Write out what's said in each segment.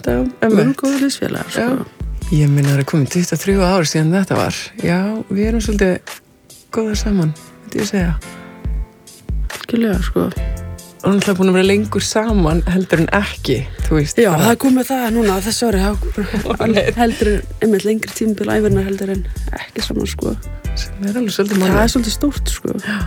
þetta mjög góður liðsfélagar, sko. Ég minna það er komið 23 ár síðan þetta var. Já, við erum svolítið góðar saman, myndi ég segja. Skilja, sko. Og hann búin að vera lengur saman heldur en ekki, þú veist. Já, það er komið það núna þessu ári, heldur en einmitt lengri tímabil ævinnar heldur en ekki saman, sko. Sem er alveg svolítið Það er svolítið stórt, sko. Já.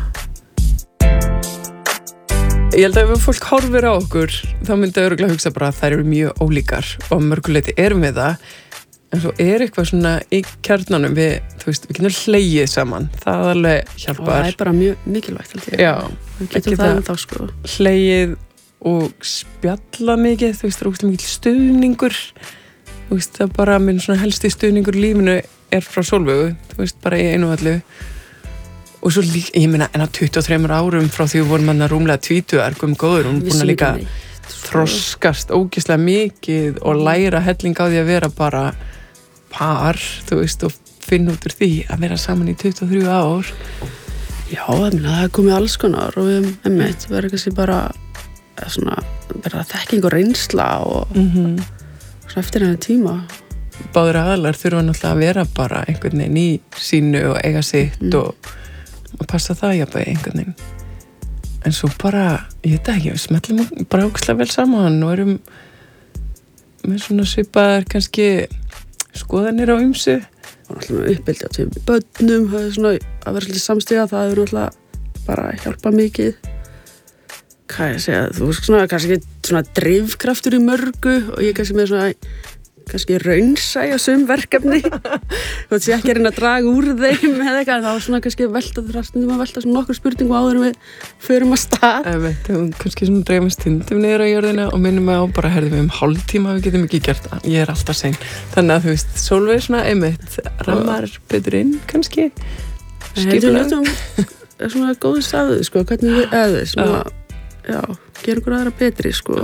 Ég held að ef fólk horfir á okkur, þá myndi örugglega hugsa bara að þær eru mjög ólíkar og mörguleiti erum við það, en svo er eitthvað svona í kjarnanum við getum hlegið saman, það alveg hjálpar. Og það er bara mjög mikilvægt, held ég. Já. Við getum það ennþá, sko. Hlegið og spjalla mikið, það er ógeðslega mikill stuðningur, það er bara minn svona helsti stuðningur í lífinu er frá Sólveigu, bara í einu og allu. Og svo líka, ég meina, en á 23 árum frá því við vorum hann að rúmlega 20 góður, hún er búin að líka þroskast ógeðslega mikið og læra helling á því að vera bara par, og finna út úr því að vera saman í 23 ár. Já, það er komið alls konar og við verðum kannski bara svona, bara þekking og reynsla og svona eftir henni tíma. Báðir aðalar þurfa náttúrulega að vera bara einhvern veginn í sínu og eiga sitt og passa það jafnveg einhvern veginn. En svo bara, ég veit ekki, við smellum bara ógeðslega vel saman og erum með svona svipaðar kannski skoðanir á ýmsu. Og náttúrulega uppbyldi á 2 börnum, það er svona að vera svolítið samstiga, það hefur náttúrulega bara hjálpað mikið. Hvað ég segja, þú veist svona, kannski svona drifkraftur í mörgu og ég kannski með svona kannski raunsæja verkefni þú veist ég ekki reyna að draga úr þeim eða eitthvað, þá svona kannski stundum að velta svona nokkur spurningum áður en við förum að stað. Kannski svona dreifum stundum niður á jörðina og minnum mig á bara herðum við hálftíma, við getum ekki gert það, ég er alltaf sein. Þannig að þú veist, Sólveig svona rammar betur inn kannski skipulag. Svona góði staðu, sko, hvernig við svona, já, gera ykkur aðra betri, sko.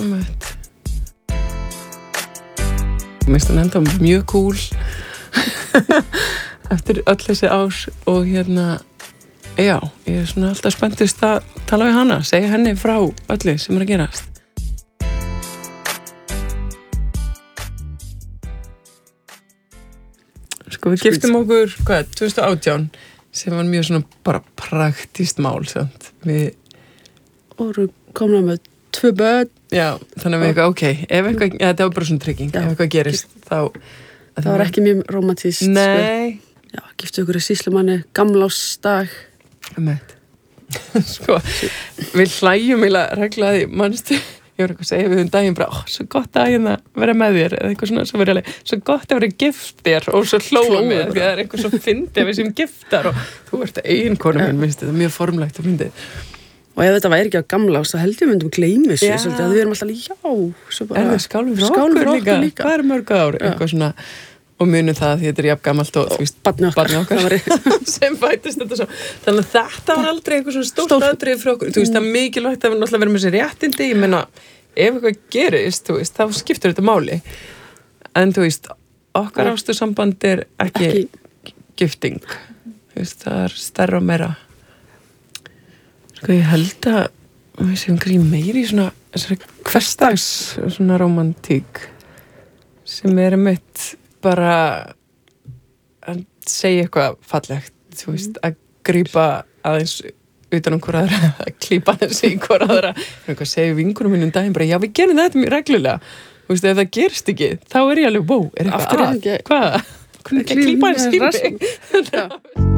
Mér finnst hann enda mjög cool eftir öll þessi ár og já, ég er svona alltaf spenntist að tala við hana, segja henni frá öllu sem er að gerast. Sko við giftum okkur, 2018 sem var mjög svona bara praktískt mál, sant? Við vorum komna með 2 börn. Já, þannig að við eitthvað, ef eitthvað, þetta var bara svona trygging, ef eitthvað gerist, þá... Það var ekki mjög romantískt. Nei. Já, giftu ykkur í sýslumanni, gamlársdag. Sko, við hlæjum eiginlega reglaði, manstu, ég var eitthvað að segja við daginn bara, svo gott að hérna vera með þér, eða eitthvað svona, svo verið alveg, svo gott að vera gift þér, og svo hlóum við, því að það er eitthvað svo fyndið við sem giftar, og þú ert eiginkonu minn, minnst, þetta er mjög formlegt og fyndið. Og ef þetta væri ekki á gamlárs, þá held ég myndum gleymi þessu, svolítið, að við erum alltaf, svo bara... skálum fyrir okkur líka. Hvað er mörg ár? Eitthvað svona, og munum það að þetta er jafn gamalt og, þú veist, barni okkar sem fættist þetta svo. Þannig að þetta var aldrei eitthvað svona stórt atriði fyrir okkur. Þú veist, það er mikilvægt að við náttúrulega verðum með þessi réttindi. Ég meina, ef eitthvað gerist, þú veist, þá skiptur þetta máli. En þú veist, okkar ástursamband er ekki gifting. Þú veist, það er stærra og meira. Sko ég held að við séum kannski meiri í svona hversdags svona romantík sem er einmitt bara að segja eitthvað fallegt, þú veist, að grípa aðeins utan hver aðra, að klípa aðeins í hver aðra, eitthvað segja vinkunum minn daginn bara, já við gerum þetta mjög reglulega, þú veist, ef það gerst ekki, þá er ég alveg, er eitthvað hvað? Hvernig ekki að klípa aðeins í mig?